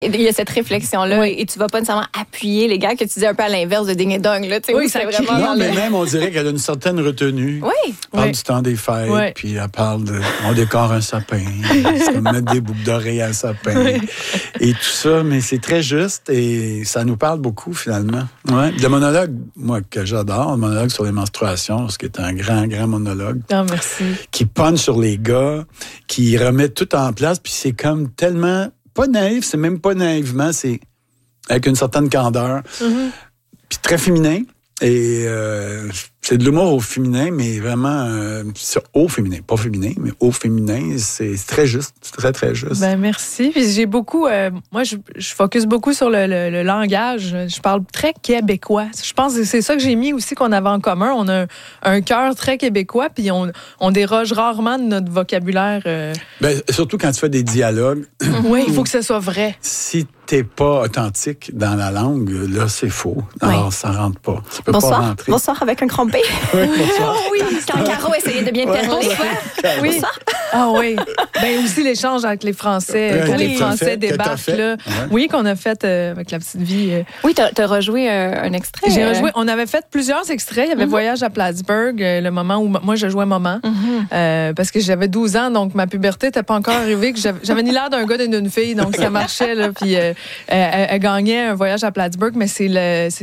Il y a cette réflexion-là et tu vas pas nécessairement appuyer les gars que tu dis un peu à l'inverse de ding et dong. Là, oui, c'est vraiment. Non, mais même, on dirait qu'elle a une certaine retenue. Oui. Elle parle du temps des fêtes, puis elle parle de. On décore un sapin. C'est comme mettre des boucles d'oreilles à un sapin. Et tout ça, mais c'est très juste et ça nous parle beaucoup, finalement. Ouais. Le monologue, moi, que j'adore, le monologue sur les menstruations, ce qui est un grand, grand monologue. Ah, merci. Qui punch sur les gars, qui remet tout en place, puis c'est comme tellement. Pas naïf, c'est même pas naïvement, c'est avec une certaine candeur. Puis très féminin. Et c'est de l'humour au féminin, mais vraiment au féminin. Pas féminin, mais au féminin. C'est très juste. C'est très, très juste. Ben merci. Puis j'ai beaucoup... moi, je focus beaucoup sur le langage. Je parle très québécois. Je pense que c'est ça que j'ai mis aussi qu'on avait en commun. On a un cœur très québécois, puis on déroge rarement de notre vocabulaire. Ben, surtout quand tu fais des dialogues. Oui, il faut que ce soit vrai. Si t'es pas authentique dans la langue, là, c'est faux. Alors, ça rentre pas. Ça peut pas rentrer. Bonsoir avec un crampé. Oui, bonsoir. Oui, quand Caro essayait de bien te parler. Oui. Bonsoir. Ah oui. Ben aussi l'échange avec les Français, quand les Français débarquent. Là. Oui, qu'on a fait avec La Petite Vie. Oui, t'as rejoué un extrait. J'ai rejoué. On avait fait plusieurs extraits. Il y avait Voyage à Plattsburgh, le moment où moi, je jouais maman. Parce que j'avais 12 ans, donc ma puberté n'était pas encore arrivée. Que j'avais ni l'air d'un gars ni d'une fille, donc ça marchait. Là, puis elle gagnait un voyage à Plattsburgh, mais c'est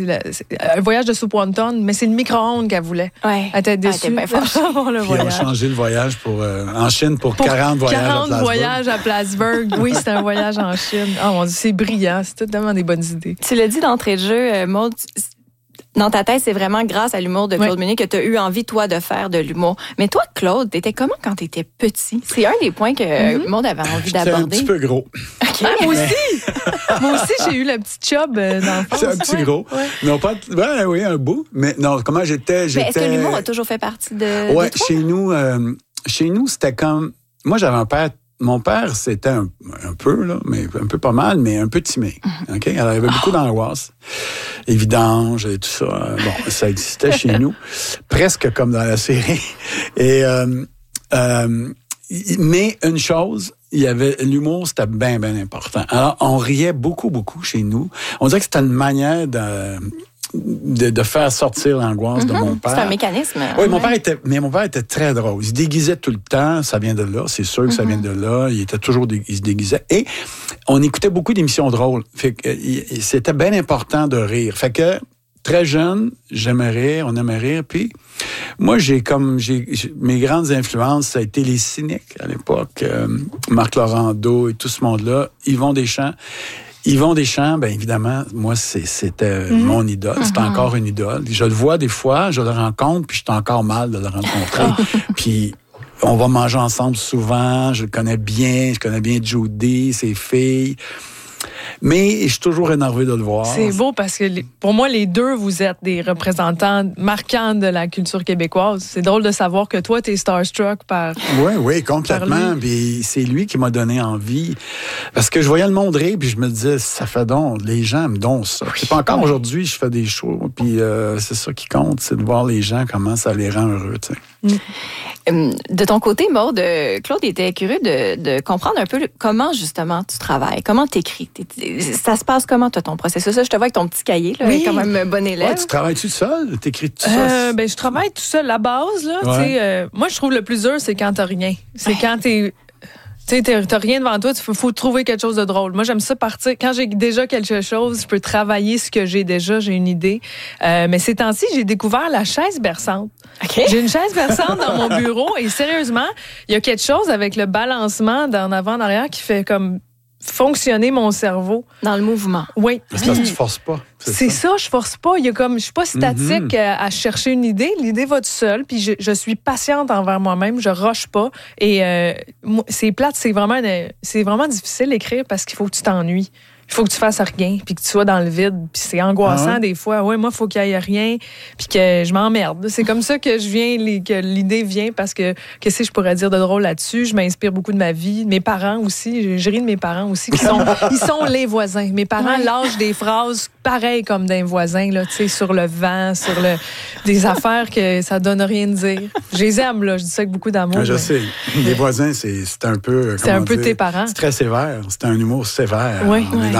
un voyage de soupe wonton, mais c'est le micro-ondes qu'elle voulait. Ouais. Elle était déçue. Puis ils ont changé le voyage en Chine pour 40 voyages à Plattsburgh. 40 voyages à Plattsburgh. Oui, c'est un voyage en Chine. Oh mon Dieu, c'est brillant. C'est totalement des bonnes idées. Tu l'as dit d'entrée de jeu, Maude, dans ta tête, c'est vraiment grâce à l'humour de Claude Meunier que tu as eu envie, toi, de faire de l'humour. Mais toi, Claude, t'étais comment quand t'étais petit? C'est un des points que Maude avait envie d'aborder. C'est un petit peu gros. Okay. Ah, moi aussi! Moi aussi, j'ai eu le petit chub dans l'enfance. C'est un petit gros. Ouais. Non, pas... Ben, oui, un bout. Mais non, comment j'étais... Mais est-ce que l'humour a toujours fait partie de ouais, toi? Chez nous, c'était comme... Moi, j'avais un père... Mon père, c'était un peu, là, mais un peu pas mal, mais un peu timide. OK? Alors, il y avait beaucoup d'angoisse, et vidange et tout ça. Bon, ça existait chez nous, presque comme dans la série. Et, mais une chose, il y avait l'humour, c'était bien, bien important. Alors, on riait beaucoup, beaucoup chez nous. On dirait que c'était une manière de faire sortir l'angoisse de mon père. C'est un mécanisme. Oui, mon père était très drôle. Il se déguisait tout le temps. Ça vient de là. C'est sûr que ça vient de là. Il était toujours il se déguisait. Et on écoutait beaucoup d'émissions drôles. Fait que c'était bien important de rire. Fait que très jeune, j'aimais rire, on aimait rire. Puis moi, mes grandes influences, ça a été les cyniques à l'époque. Marc Laurando et tout ce monde-là. Yvon Deschamps, bien évidemment, moi, c'était mon idole. C'était encore une idole. Je le vois des fois, je le rencontre, puis je suis encore mal de le rencontrer. Puis on va manger ensemble souvent, je connais bien Judy, ses filles. Mais je suis toujours énervé de le voir. C'est beau parce que pour moi, les deux, vous êtes des représentants marquants de la culture québécoise. C'est drôle de savoir que toi, t'es starstruck par... Oui, complètement. Puis c'est lui qui m'a donné envie. Parce que je voyais le monde rire, puis je me disais, ça fait donc, les gens me donnent ça. C'est pas encore aujourd'hui, je fais des shows, puis c'est ça qui compte, c'est de voir les gens, comment ça les rend heureux, tu sais. De ton côté, Maude, Claude était curieux de comprendre un peu comment, justement, tu travailles, comment t'écris. Ça se passe comment, toi, ton processus? Ça, je te vois avec ton petit cahier, là, quand même un bon élève. Ouais, tu travailles-tu tout seul? T'écris tout seul? Je travaille tout seul. La base, là, moi, je trouve le plus dur, c'est quand t'as rien. C'est quand t'as rien devant toi, il faut trouver quelque chose de drôle. Moi, j'aime ça partir. Quand j'ai déjà quelque chose, je peux travailler ce que j'ai déjà, j'ai une idée. Mais ces temps-ci, j'ai découvert la chaise berçante. Okay. J'ai une chaise berçante dans mon bureau et sérieusement, il y a quelque chose avec le balancement d'en avant, en arrière qui fait comme fonctionner mon cerveau. Dans le mouvement. Oui. C'est parce que tu forces pas. C'est ça, je force pas. Je suis pas statique à chercher une idée. L'idée va tout seul. Puis je suis patiente envers moi-même. Je rush pas. Et c'est plate. C'est vraiment difficile d'écrire parce qu'il faut que tu t'ennuies. Il faut que tu fasses rien, puis que tu sois dans le vide. Puis c'est angoissant des fois. Ouais, moi, il faut qu'il y ait rien, puis que je m'emmerde. C'est comme ça que que l'idée vient, parce que qu'est-ce que je pourrais dire de drôle là-dessus? Je m'inspire beaucoup de ma vie. Mes parents aussi. Je ris de mes parents aussi, ils sont les voisins. Mes parents lâchent des phrases pareilles comme d'un voisin, là, tu sais, sur le vent, des affaires que ça donne rien de dire. Je les aime, là. Je dis ça avec beaucoup d'amour. Je sais. Les voisins, c'est un peu... C'est un peu tes parents. C'est très sévère. C'est un humour sévère. Oui.